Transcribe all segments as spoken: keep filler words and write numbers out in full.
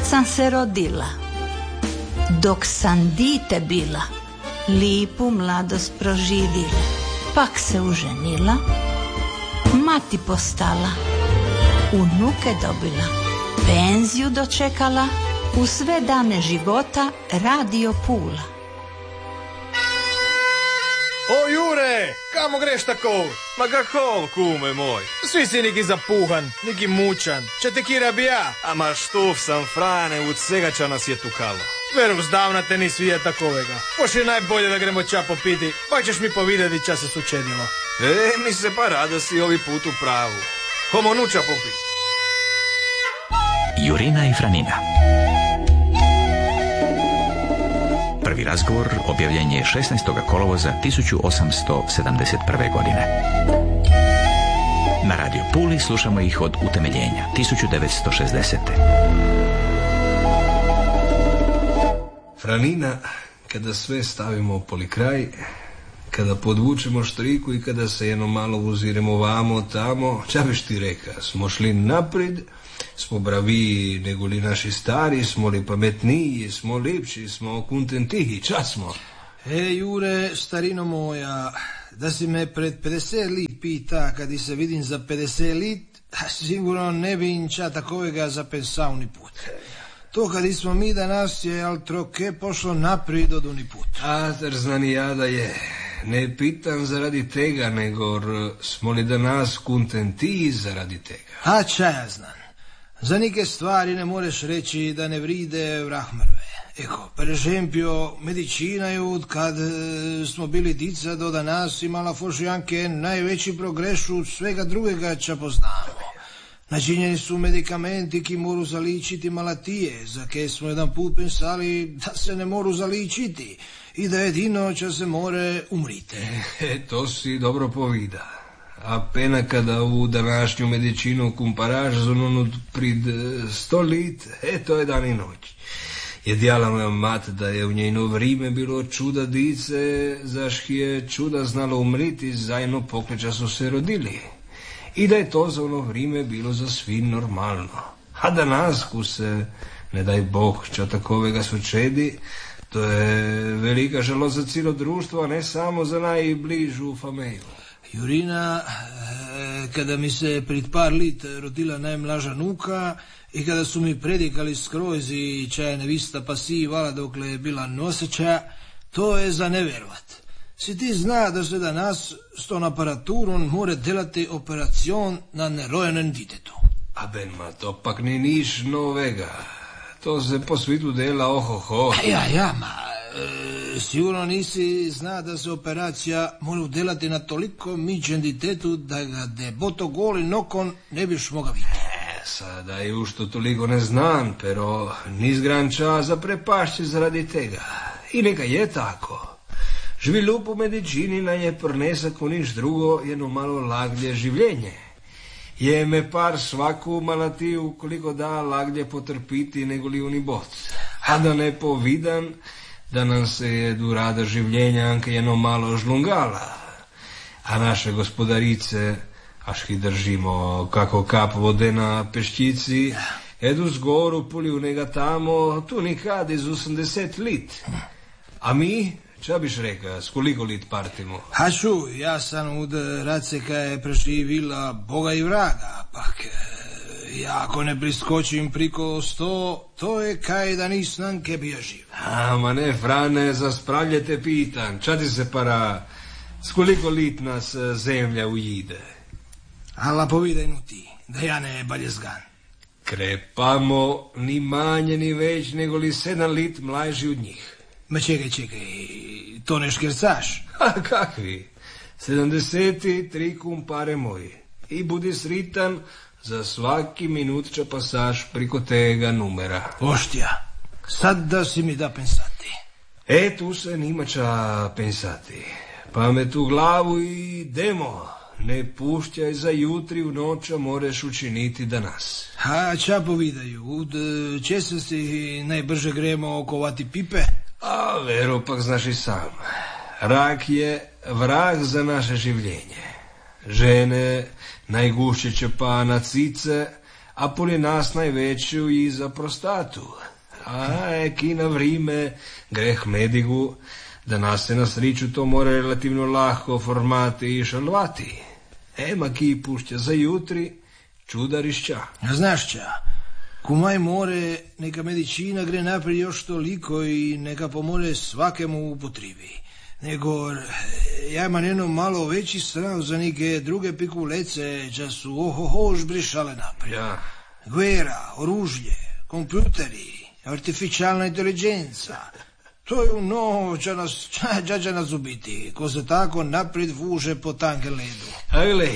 Kad sam se rodila, dok sam dite bila, lipu mladost proživila, pak se uženila, mati postala, unuke dobila, penziju dočekala, u sve dane života radio Pula. O Jure, kamo greš tako? Ma kako, kume moj? Svi si neki zapuhan, neki mučan. Če te kira bi ja? Ama štuf sam, Frane, od svega ča nas je tukalo. Veru, zdavna te ni svija takovega. Pošli najbolje da gremo ča popiti, pa ćeš mi povidjeti ča se sučedilo. E, mi se pa rada si ovi put u pravu. Homo nuča popiti. Jurina i Franina. Prvi razgovor objavljen je šesnaestog kolovoza tisuću osamsto sedamdeset prve. godine. Na Radio Puli slušamo ih od utemeljenja tisuću devetsto šezdesete. Franina, kada sve stavimo poli kraj, kada podvučemo štriku i kada se jedno malo uziremo vamo, tamo, ča biš ti reka, smo šli naprijed, smo braviji nego li naši stari, smo li pametniji, smo lipši, smo kontentiji, ča smo? E, Jure, starino moja, da si me pred pedeset lit pita, kad i se vidim za pedeset lit, sigurno ne bi inča takovega zapensao ni put. To kad smo mi danas je al troke pošlo naprijed od uni put. A, znani ja da je, ne pitam zaradi tega, nego smo li danas kontentiji zaradi tega? A ča ja znam. Za neke stvari ne moreš reći da ne vride vrahmrve. Eko, per esempio, medicina je od kad e, smo bili dica do danas imala fošijanke najveći progres od svega drugega ča poznamo. Načinjeni su medikamenti ki moru zaličiti malatije, za ke smo jedan put pensali da se ne moru zaličiti i da jedino ča se more umriti. E, to si dobro povida. A pena kada u današnju medicinu kumparaš z onon prid sto lit, e, to je dan i noć. Je djala moja mat da je u njeno vrime bilo čuda dice, zaški je čuda znalo umriti, zajedno pokleća su se rodili. I da je to za ono vrime bilo za svi normalno. A danas, ku se, ne daj Bog, ča takovega sučedi, to je velika žalost za cijelo društvo, a ne samo za najbližu familiju. Jurina, kada mi se pred par lit rodila najmlaža nuka i kada su mi predikali skroz i čaja nevista pasivala dokle je bila noseća, to je za neverovat. Si ti zna da se danas s tom aparaturom more delati operacion na nerojenem ditetu? A ben, ma to pak ni niš novega. To se po svitu dela ohoho. Ja, ja, ma... E, sigurno nisi zna da se operacija mora udelati na toliko miđen ditetu da ga deboto goli nokon ne biš moga vidjeti. E, sada je už to toliko ne znam, pero niz gran čas za prepašće zaradi tega. I neka je tako. Živi lup u medicini na je prnesa ko niš drugo jedno malo laglje življenje. Je me par svaku malatiju koliko da laglje potrpiti nego li uni bot. A da ne povidan da nam se je durada življenja anke jedno malo žlungala. A naše gospodarice, až ki držimo kako kap vode na peščici, edu zgoru pulju nega tamo, tu nikad iz osemdeset lit. A mi, ča biš reka, s koliko lit partimo? A ču, ja sam od Raceka je preživila Boga i vraga, pak ja ako ne priskočim priko sto, to je kaj da nisam ke bio živ. A, ma ne, Frane, za spravlje te pitan, ča ti se para, s koliko lit nas zemlja ujide? Ala povidaj nu ti, da ja ne baljezgan. Krepamo ni manje ni već nego li sedam lit mlaži od njih. Ma čekaj, čekaj, to ne škercaš? A kakvi? Sedamdeseti tri kumpare moji. I budi sritan za svaki minut ča pasaš priko tega numera. Oštja, sad da si mi da pensati. E, tu se nima ča pensati. Pamet u glavu i demo. Ne pušćaj za jutri u noća moreš učiniti danas. A ča povidaju, ud česa si najbrže gremo okovati pipe? A vero, pak znaš i sam. Rak je vrag za naše življenje. Žene najgušće čepa na cice, a poslije nas najveću i za prostatu. A eki na vrime greh medigu, da nas se na sriču to more relativno lahko formati i šalvati. Ema ki pušća za jutri, čudarišća. Znaš ča, kumaj more, neka medicina gre naprijed još toliko i neka pomore svakemu upotribi. Nego, ja imam jedno malo veći strah za neke druge pikulece, ča su ohoho žbrišale naprijed. Ja. Guerra, oružje, kompjuteri, artificijalna inteligenca. To je ono će nas, ča, će nas ubiti, ko se tako naprijed vuže po tanke ledu. A glej,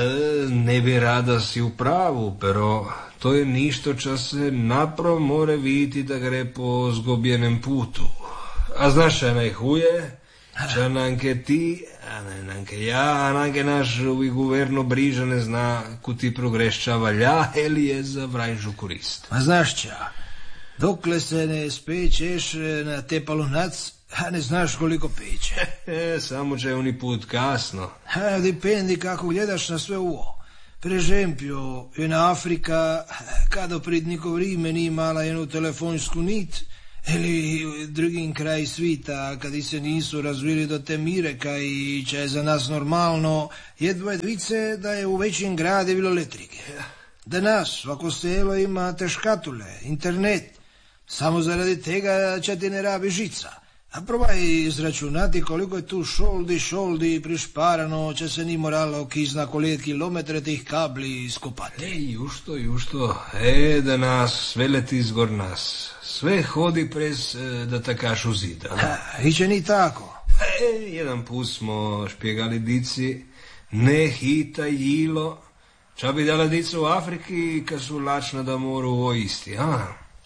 ne bi rada si u pravu, pero to je ništo ča se napravo more vidjeti da gre po zgobljenem putu. A znaš šta najhuje? Ča nanke ti, a ne nanke ja, a nanke naš ovi guverno briža ne zna ku ti progrešća valja ili je za vrajžu korist. A znaš ča, dokle se ne spečeš na te palunac, a ne znaš koliko peče. Samo će oni put kasno. A, dipendi kako gledaš na sve ovo. Prežempio, jedna Afrika, kada pred niko vrime nije imala jednu telefonsku nit, ili drugim kraj svita, kad se nisu razvili do te mireka i će je za nas normalno jedva dvice da je u većim grade bilo elektrike. Danas svako selo ima te škatule, internet, samo zaradi tega će ti ne rabi žica. A probaj izračunati koliko je tu šoldi, šoldi prišparano, će se ni moralo ki zna koliko kilometre tih kabli iskopati. Ej, jušto, jušto, e, da nas sve leti zgor nas, sve hodi prez, da takašu zida. Ha, i će ni tako. E, jedan put smo špjegali dici, ne hita jilo, ča bi dala dica u Afriki, kad su lačna da moru ovo isti, a?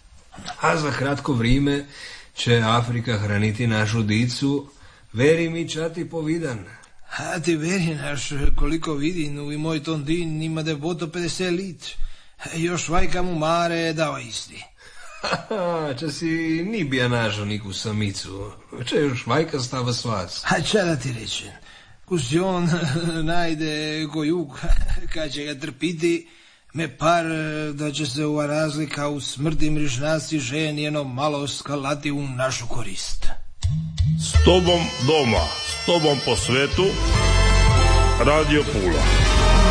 A za kratko vrime će Afrika hraniti našu dicu, veri mi ča ti povidan. A ti veri naš, koliko vidim, i moj tondin ima devoto pedeset lit. Još vajka mu mare dava isti. Ča si ni bija našo niku samicu, ča još vajka stava svac. A ča da ti rečem, kus on najde kojuk, kad će ga trpiti, me par da će se ova razlika u smrti mrižnasti ženi jedno malo skalati u našu korist. S tobom doma, s tobom po svetu, Radio Pula.